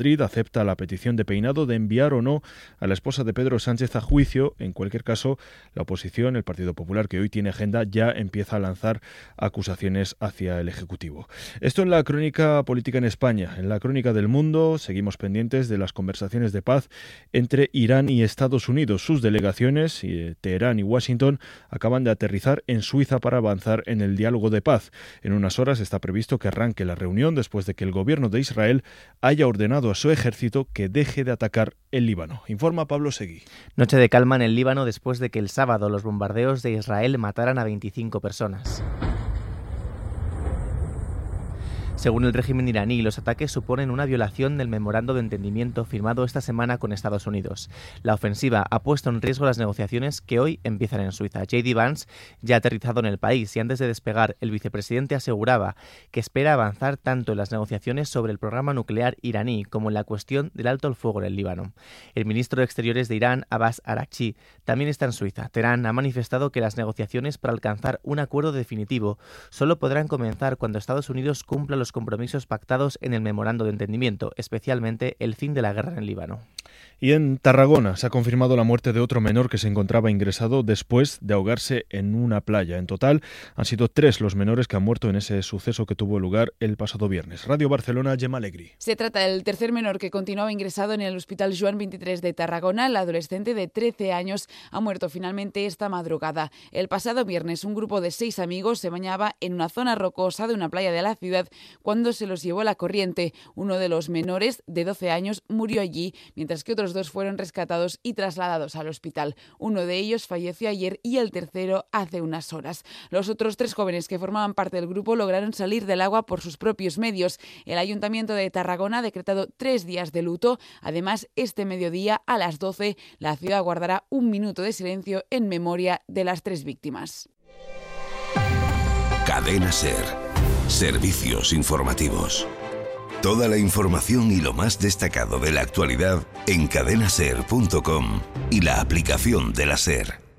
Madrid acepta la petición de Peinado de enviar o no a la esposa de Pedro Sánchez a juicio. En cualquier caso, la oposición, el Partido Popular, que hoy tiene agenda, ya empieza a lanzar acusaciones hacia el Ejecutivo. Esto en la crónica política en España. En la crónica del mundo seguimos pendientes de las conversaciones de paz entre Irán y Estados Unidos. Sus delegaciones, Teherán y Washington, acaban de aterrizar en Suiza para avanzar en el diálogo de paz. En unas horas está previsto que arranque la reunión después de que el gobierno de Israel haya ordenado a su ejército que deje de atacar el Líbano. Informa Pablo Seguí. Noche de calma en el Líbano después de que el sábado los bombardeos de Israel mataran a 25 personas. Según el régimen iraní, los ataques suponen una violación del memorando de entendimiento firmado esta semana con Estados Unidos. La ofensiva ha puesto en riesgo las negociaciones que hoy empiezan en Suiza. J.D. Vance ya ha aterrizado en el país y antes de despegar, el vicepresidente aseguraba que espera avanzar tanto en las negociaciones sobre el programa nuclear iraní como en la cuestión del alto el fuego en el Líbano. El ministro de Exteriores de Irán, Abbas Araghchi, también está en Suiza. Teherán ha manifestado que las negociaciones para alcanzar un acuerdo definitivo solo podrán comenzar cuando Estados Unidos cumpla los compromisos pactados en el memorando de entendimiento, especialmente el fin de la guerra en el Líbano. Y en Tarragona se ha confirmado la muerte de otro menor que se encontraba ingresado después de ahogarse en una playa. En total han sido 3 los menores que han muerto en ese suceso que tuvo lugar el pasado viernes. Radio Barcelona, Gemma Alegri. Se trata del tercer menor que continuaba ingresado en el Hospital Joan 23 de Tarragona. El adolescente de 13 años ha muerto finalmente esta madrugada. El pasado viernes un grupo de 6 amigos se bañaba en una zona rocosa de una playa de la ciudad cuando se los llevó la corriente. Uno de los menores, de 12 años, murió allí, mientras que otros 2 fueron rescatados y trasladados al hospital. Uno de ellos falleció ayer y el tercero hace unas horas. Los otros 3 jóvenes que formaban parte del grupo lograron salir del agua por sus propios medios. El Ayuntamiento de Tarragona ha decretado 3 días de luto. Además, este mediodía a las 12 la ciudad guardará un minuto de silencio en memoria de las 3 víctimas. Cadena SER. Servicios informativos. Toda la información y lo más destacado de la actualidad en cadenaser.com y la aplicación de la SER.